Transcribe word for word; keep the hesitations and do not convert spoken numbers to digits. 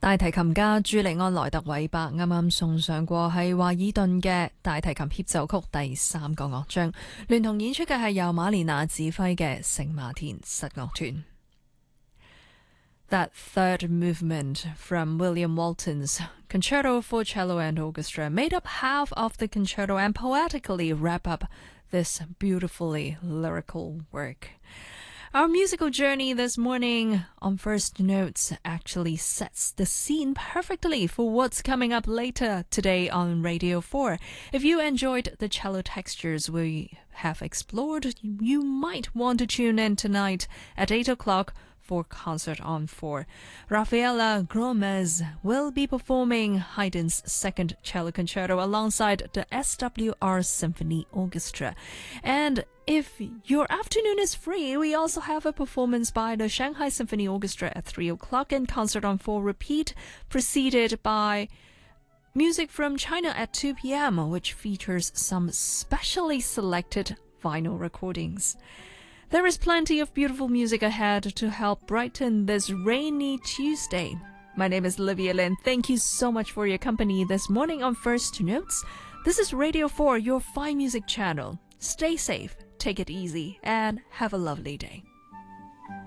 大提琴家朱利安·萊特韋伯啱啱送上過係華爾頓嘅大提琴協奏曲第三個樂章，聯同演出嘅係由馬連娜指揮嘅聖馬田室樂團。That third movement from William Walton's Concerto for Cello and Orchestra made up half of the concerto and poetically wrap up this beautifully lyrical work.Our musical journey this morning on First Notes actually sets the scene perfectly for what's coming up later today on Radio four. If you enjoyed the cello textures we have explored, you might want to tune in tonight at eight o'clock for Concert on four. Rafaela Gomez will be performing Haydn's Second Cello Concerto alongside the S W R Symphony Orchestra. And if your afternoon is free, we also have a performance by the Shanghai Symphony Orchestra at three o'clock and Concert on four repeat, preceded by music from China at two p.m., which features some specially selected vinyl recordings.There is plenty of beautiful music ahead to help brighten this rainy Tuesday. My name is Olivia Lin. Thank you so much for your company this morning on First Notes. This is Radio four, your fine music channel. Stay safe, take it easy, and have a lovely day.